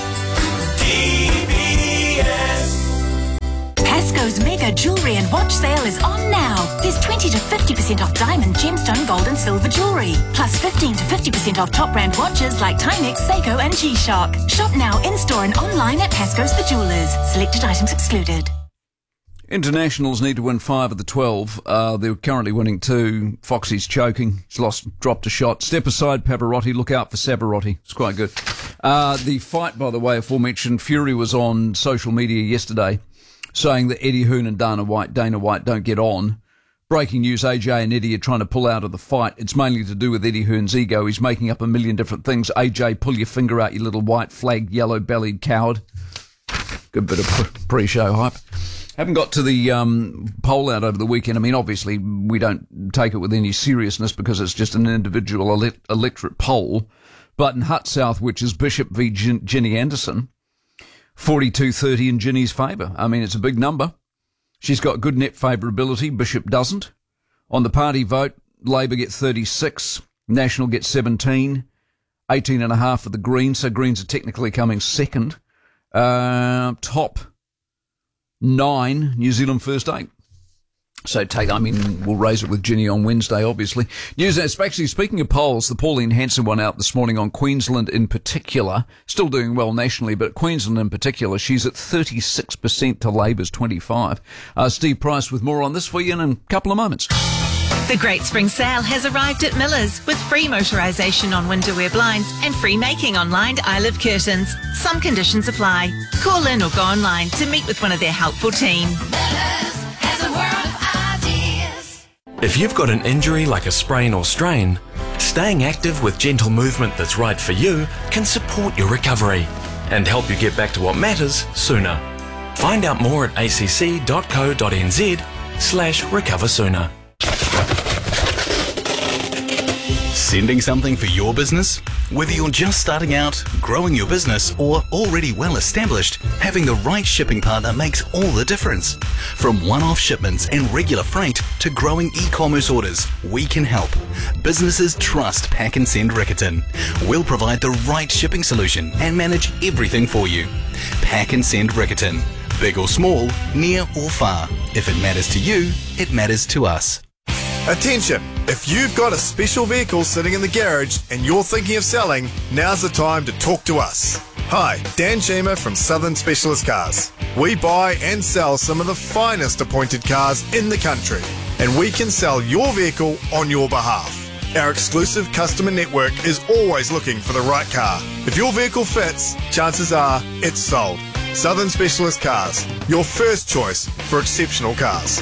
D V S. Pasco's mega jewellery and watch sale is on now. There's twenty to fifty percent off diamond, gemstone, gold and silver jewellery. Plus fifteen to fifty percent off top brand watches like Timex, Seiko and G-Shock. Shop now in-store and online at Pasco's The Jewellers. Selected items excluded. Internationals need to win five of the twelve. Uh, they're currently winning two. Foxy's choking. He's lost, dropped a shot. Step aside, Pavarotti. Look out for Savarotti. It's quite good. Uh, the fight, by the way, aforementioned, Fury was on social media yesterday saying that Eddie Hearn and Dana White, Dana White don't get on. Breaking news, A J and Eddie are trying to pull out of the fight. It's mainly to do with Eddie Hearn's ego. He's making up a million different things. A J, pull your finger out, you little white flagged, yellow-bellied coward. Good bit of pre-show hype. Haven't got to the um, poll out over the weekend. I mean, obviously, we don't take it with any seriousness because it's just an individual ele- electorate poll. But in Hutt South, which is Bishop v Gin- Ginny Anderson, forty-two thirty in Ginny's favour. I mean, it's a big number. She's got good net favourability. Bishop doesn't. On the party vote, Labor get thirty-six, National get seventeen, eighteen and a half for the Greens, so Greens are technically coming second. Uh, top nine, New Zealand first eight. So take, I mean, we'll raise it with Ginny on Wednesday, obviously. News, especially speaking of polls, the Pauline Hanson one out this morning on Queensland in particular, still doing well nationally, but Queensland in particular, she's at thirty-six percent to Labor's twenty-five. Uh, Steve Price with more on this for you in a couple of moments. The Great Spring Sale has arrived at Miller's with free motorisation on window wear blinds and free making on lined Ilive curtains. Some conditions apply. Call in or go online to meet with one of their helpful team. Miller's has a world of ideas. If you've got an injury like a sprain or strain, staying active with gentle movement that's right for you can support your recovery and help you get back to what matters sooner. Find out more at acc dot co dot n z slash recover sooner. Sending something for your business? Whether you're just starting out, growing your business, or already well established, having the right shipping partner makes all the difference. From one-off shipments and regular freight to growing e-commerce orders, we can help. Businesses trust Pack and Send Riccarton. We'll provide the right shipping solution and manage everything for you. Pack and Send Riccarton. Big or small, near or far. If it matters to you, it matters to us. Attention! If you've got a special vehicle sitting in the garage and you're thinking of selling, now's the time to talk to us. Hi, Dan Chima from Southern Specialist Cars. We buy and sell some of the finest appointed cars in the country, and we can sell your vehicle on your behalf. Our exclusive customer network is always looking for the right car. If your vehicle fits, chances are it's sold. Southern Specialist Cars, your first choice for exceptional cars.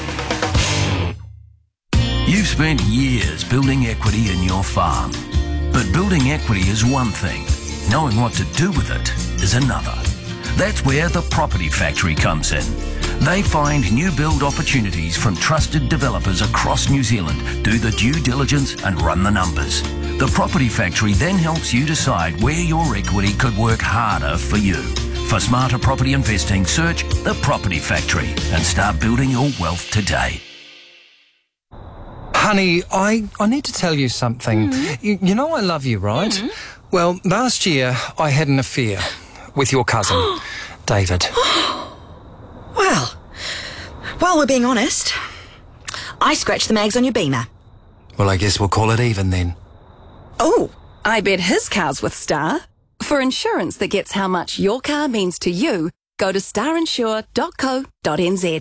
You've spent years building equity in your farm. But building equity is one thing. Knowing what to do with it is another. That's where the Property Factory comes in. They find new build opportunities from trusted developers across New Zealand, do the due diligence and run the numbers. The Property Factory then helps you decide where your equity could work harder for you. For smarter property investing, search The Property Factory and start building your wealth today. Honey, I, I need to tell you something. Mm. You, you know I love you, right? Mm. Well, last year I had an affair with your cousin, David. Well, while we're being honest, I scratched the mags on your Beamer. Well, I guess we'll call it even then. Oh, I bet his car's with Star. For insurance that gets how much your car means to you, go to star insure dot co dot n z.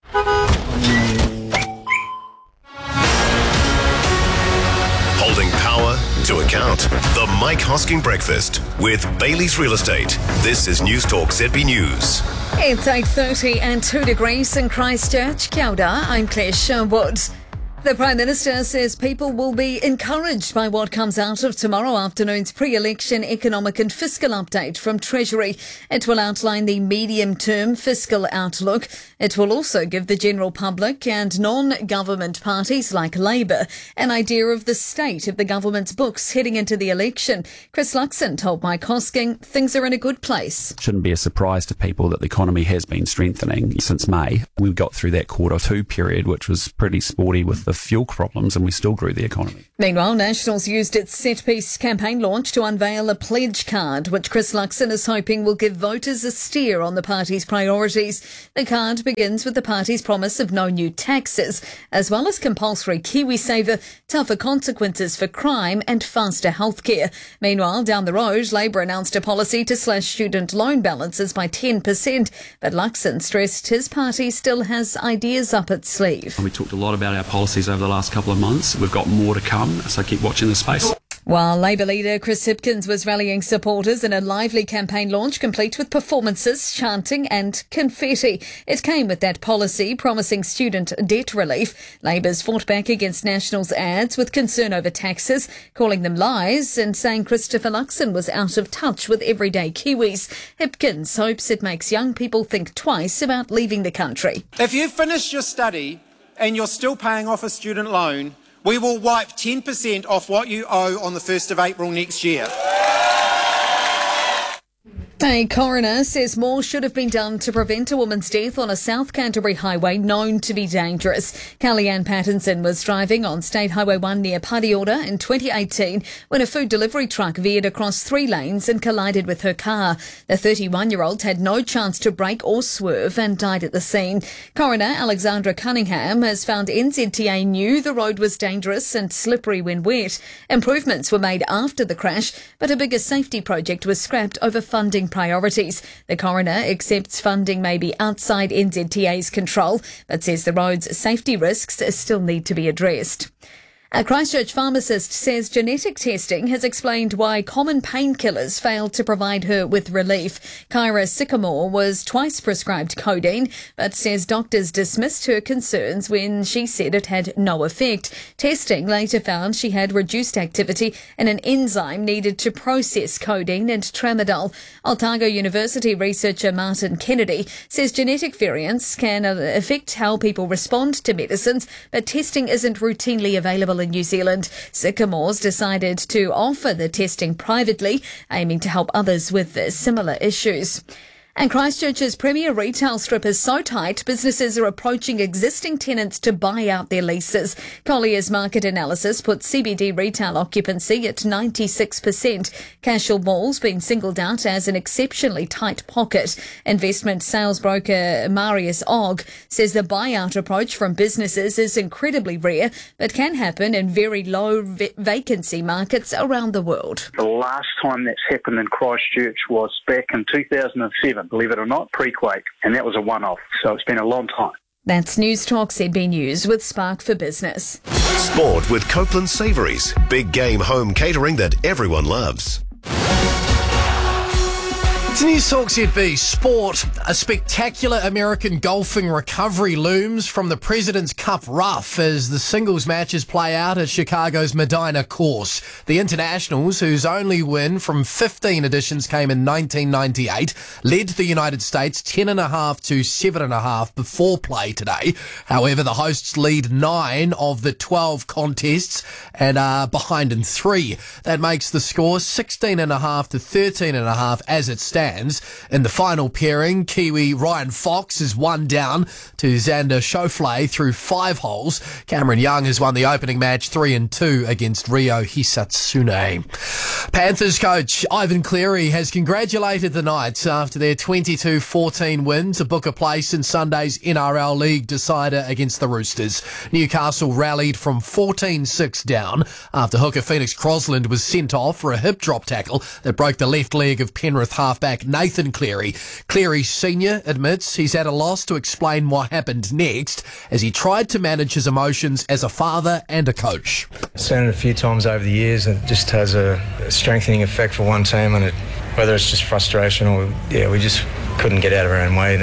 Holding power to account. The Mike Hosking Breakfast with Bailey's Real Estate. This is News Talk Z B News. It's eight thirty and two degrees in Christchurch. Kia ora, I'm Claire Sherwood. The Prime Minister says people will be encouraged by what comes out of tomorrow afternoon's pre-election economic and fiscal update from Treasury. It will outline the medium-term fiscal outlook. It will also give the general public and non-government parties like Labour an idea of the state of the government's books heading into the election. Chris Luxon told Mike Hosking things are in a good place. It shouldn't be a surprise to people that the economy has been strengthening since May. We got through that quarter two period, which was pretty sporty with the fuel problems, and we still grew the economy. Meanwhile, Nationals used its set-piece campaign launch to unveil a pledge card, which Chris Luxon is hoping will give voters a steer on the party's priorities. The card begins with the party's promise of no new taxes, as well as compulsory KiwiSaver, tougher consequences for crime and faster healthcare. Meanwhile, down the road, Labour announced a policy to slash student loan balances by ten percent, but Luxon stressed his party still has ideas up its sleeve. We talked a lot about our policies over the last couple of months. We've got more to come, so keep watching this space. While Labour leader Chris Hipkins was rallying supporters in a lively campaign launch complete with performances, chanting and confetti. It came with that policy promising student debt relief. Labour's fought back against National's ads with concern over taxes, calling them lies and saying Christopher Luxon was out of touch with everyday Kiwis. Hipkins hopes it makes young people think twice about leaving the country. If you've finished your study and you're still paying off a student loan, we will wipe ten percent off what you owe on the first of April next year. A coroner says more should have been done to prevent a woman's death on a South Canterbury highway known to be dangerous. Kellyanne Pattinson was driving on State Highway one near Pariora in twenty eighteen when a food delivery truck veered across three lanes and collided with her car. The thirty-one-year-old had no chance to brake or swerve and died at the scene. Coroner Alexandra Cunningham has found N Z T A knew the road was dangerous and slippery when wet. Improvements were made after the crash, but a bigger safety project was scrapped over funding priorities. The coroner accepts funding may be outside N Z T A's control, but says the road's safety risks still need to be addressed. A Christchurch pharmacist says genetic testing has explained why common painkillers failed to provide her with relief. Kyra Sycamore was twice prescribed codeine, but says doctors dismissed her concerns when she said it had no effect. Testing later found she had reduced activity in an enzyme needed to process codeine and tramadol. Otago University researcher Martin Kennedy says genetic variants can affect how people respond to medicines, but testing isn't routinely available in New Zealand. Sycamore's decided to offer the testing privately, aiming to help others with similar issues. And Christchurch's premier retail strip is so tight, businesses are approaching existing tenants to buy out their leases. Collier's market analysis puts C B D retail occupancy at ninety-six percent. Cashel Mall's been singled out as an exceptionally tight pocket. Investment sales broker Marius Ogg says the buyout approach from businesses is incredibly rare, but can happen in very low v- vacancy markets around the world. The last time that's happened in Christchurch was back in two thousand seven. Believe it or not, pre-quake, and that was a one-off, so it's been a long time. That's News Talk Z B News with Spark for Business. Sport with Copeland Savouries. Big game home catering that everyone loves. It's News Talk Z B Sport. A spectacular American golfing recovery looms from the President's Cup rough as the singles matches play out at Chicago's Medina course. The Internationals, whose only win from fifteen editions came in nineteen ninety-eight, led the United States ten and a half to seven and a half before play today. However, the hosts lead nine of the twelve contests and are behind in three. That makes the score sixteen and a half to thirteen and a half as it stands. stands. In the final pairing, Kiwi Ryan Fox is one down to Xander Schauffele through five holes. Cameron Young has won the opening match three and two against Ryo Hisatsune. Panthers coach Ivan Cleary has congratulated the Knights after their twenty-two fourteen win to book a place in Sunday's N R L League decider against the Roosters. Newcastle rallied from fourteen six down after hooker Phoenix Crosland was sent off for a hip drop tackle that broke the left leg of Penrith halfback Nathan Cleary. Cleary Senior admits he's at a loss to explain what happened next as he tried to manage his emotions as a father and a coach. I've seen it a few times over the years. It just has a strengthening effect for one team, and it, whether it's just frustration or, yeah, we just couldn't get out of our own way.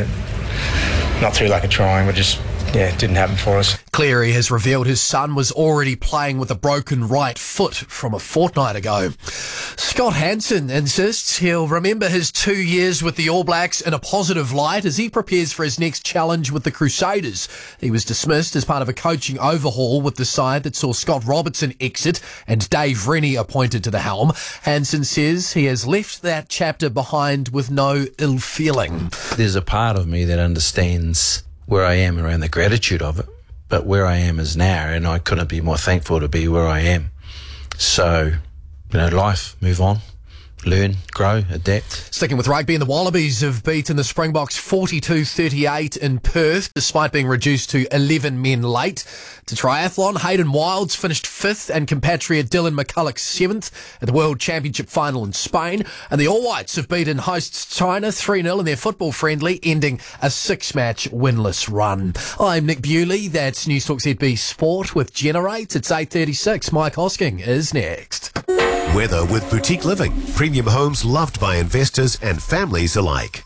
Not through lack of trying, but just, yeah, it didn't happen for us. Cleary has revealed his son was already playing with a broken right foot from a fortnight ago. Scott Hansen insists he'll remember his two years with the All Blacks in a positive light as he prepares for his next challenge with the Crusaders. He was dismissed as part of a coaching overhaul with the side that saw Scott Robertson exit and Dave Rennie appointed to the helm. Hansen says he has left that chapter behind with no ill feeling. There's a part of me that understands where I am around the gratitude of it, but where I am is now, and I couldn't be more thankful to be where I am. So, you know, life, move on, learn, grow, adapt. Sticking with rugby, and the Wallabies have beaten the Springboks forty-two thirty-eight in Perth, despite being reduced to eleven men late. To triathlon, Hayden Wilds finished fifth and compatriot Dylan McCulloch seventh at the World Championship final in Spain. And the All Whites have beaten hosts China three nil in their football friendly, ending a six-match winless run. I'm Nick Bewley. That's News Talk Z B Sport with Generate. It's eight thirty-six. Mike Hosking is next. Weather with Boutique Living. Premium homes loved by investors and families alike.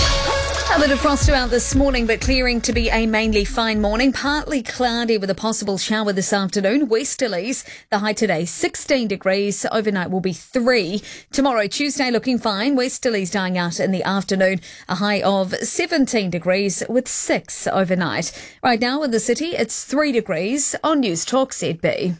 A bit of frost around this morning, but clearing to be a mainly fine morning. Partly cloudy with a possible shower this afternoon. Westerlies. The high today, sixteen degrees. Overnight will be three. Tomorrow, Tuesday, looking fine. Westerlies dying out in the afternoon. A high of seventeen degrees with six overnight. Right now in the city, it's three degrees on News Talk Z B.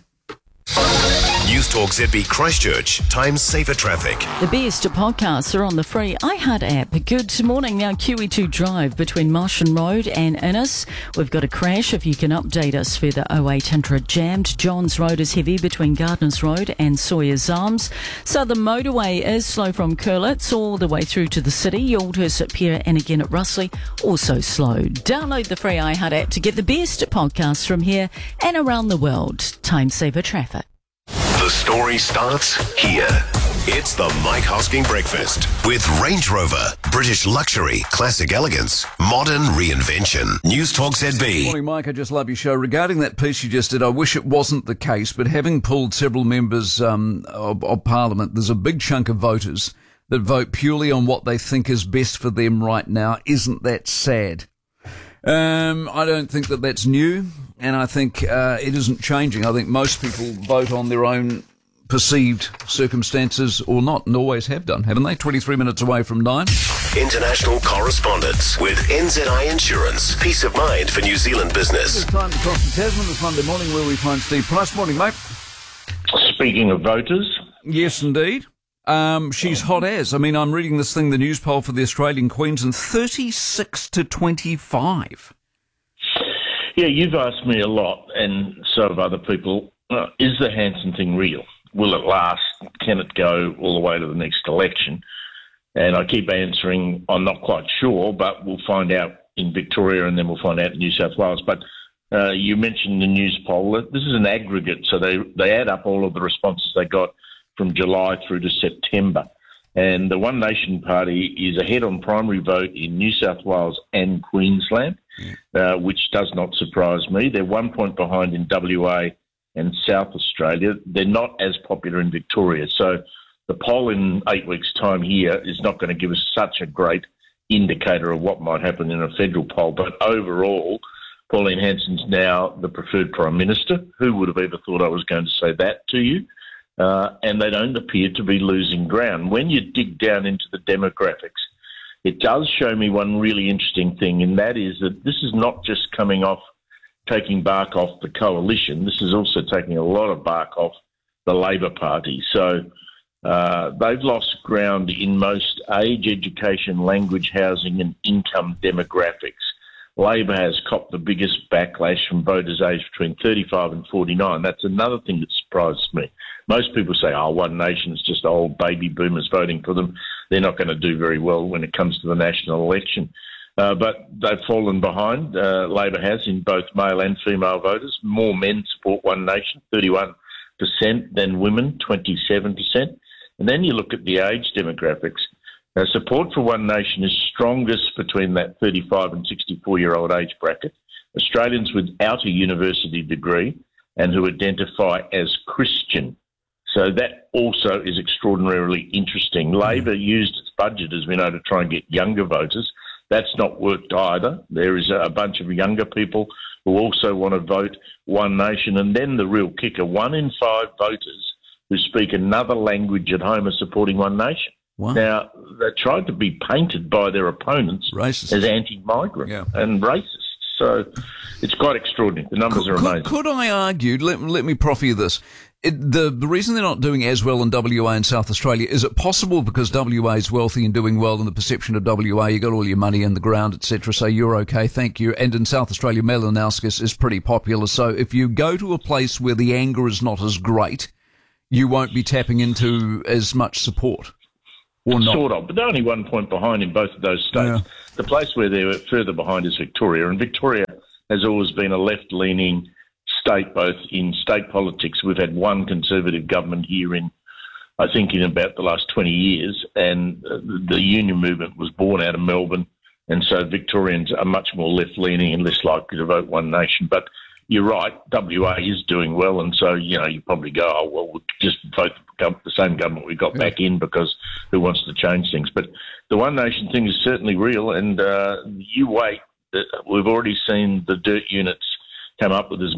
News Talk Z B Christchurch. Time saver traffic. The best podcasts are on the free iHeart app. Good morning. Now, Q E two Drive between Martian Road and Innes. We've got a crash. If you can update us further, oh eight hundred jammed. Johns Road is heavy between Gardners Road and Sawyer's Arms. Southern Motorway is slow from Curlitz all the way through to the city. Aldhurst at Pier and again at Russley, also slow. Download the free iHeart app to get the best podcasts from here and around the world. Time saver traffic. The story starts here. It's the Mike Hosking Breakfast with Range Rover. British luxury, classic elegance, modern reinvention. News Talk Z B. Morning, Mike. I just love your show. Regarding that piece you just did, I wish it wasn't the case, but having pulled several members um, of, of Parliament, there's a big chunk of voters that vote purely on what they think is best for them right now. Isn't that sad? Um, I don't think that that's new, and I think uh, it isn't changing. I think most people vote on their own perceived circumstances or not, and always have done, haven't they? twenty-three minutes away from nine. International correspondence with N Z I Insurance. Peace of mind for New Zealand business. It's time to cross the Tasman this Monday morning where we find Steve Price. Morning, mate. Speaking of voters. Yes, indeed. Um, she's hot as. I mean, I'm reading this thing, the news poll for the Australian Queensland, thirty-six to twenty-five. Yeah, you've asked me a lot, and so have other people, uh, is the Hanson thing real? Will it last? Can it go all the way to the next election? And I keep answering, I'm not quite sure, but we'll find out in Victoria and then we'll find out in New South Wales. But uh, you mentioned the news poll. This is an aggregate, so they, they add up all of the responses they got from July through to September. And the One Nation Party is ahead on primary vote in New South Wales and Queensland, uh, which does not surprise me. They're one point behind in W A and South Australia. They're not as popular in Victoria. So the poll in eight weeks' time here is not going to give us such a great indicator of what might happen in a federal poll. But overall, Pauline Hanson's now the preferred Prime Minister. Who would have ever thought I was going to say that to you? Uh, and they don't appear to be losing ground. When you dig down into the demographics, it does show me one really interesting thing, and that is that this is not just coming off, taking bark off the coalition. This is also taking a lot of bark off the Labor Party. So Uh, they've lost ground in most age, education, language, housing and income demographics. Labor has copped the biggest backlash from voters aged between thirty-five and forty-nine. That's another thing that surprises me. Most people say, oh, One Nation is just old baby boomers voting for them. They're not going to do very well when it comes to the national election. Uh, but they've fallen behind. Uh, Labor has in both male and female voters. More men support One Nation, thirty-one percent, than women, twenty-seven percent. And then you look at the age demographics. Now, support for One Nation is strongest between that thirty-five and sixty-four-year-old age bracket. Australians without a university degree and who identify as Christian. So that also is extraordinarily interesting. Labor used its budget, as we know, to try and get younger voters. That's not worked either. There is a bunch of younger people who also want to vote One Nation. And then the real kicker, one in five voters who speak another language at home are supporting One Nation. Wow. Now, they tried to be painted by their opponents racist. as anti-migrant Yeah. and racist. So it's quite extraordinary. The numbers could, are amazing. Could, could I argue, let, let me proffer you this, it, the, the reason they're not doing as well in W A and South Australia, is it possible because W A is wealthy and doing well in the perception of W A, you got all your money in the ground, et cetera, so you're okay, thank you, and in South Australia, Malinowskis is pretty popular, so if you go to a place where the anger is not as great, you won't be tapping into as much support? Or not? Sort of, but they're only one point behind in both of those states. Yeah. The place where they're further behind is Victoria, and Victoria has always been a left-leaning state, both in state politics. We've had one Conservative government here in, I think, in about the last twenty years, and uh, the union movement was born out of Melbourne, and so Victorians are much more left-leaning and less likely to vote One Nation. But you're right, W A is doing well, and so, you know, you probably go, oh, well, we'll just vote the, the same government we got yeah. back in because who wants to change things? But the One Nation thing is certainly real, and uh, you wait. We've already seen the dirt units come up with as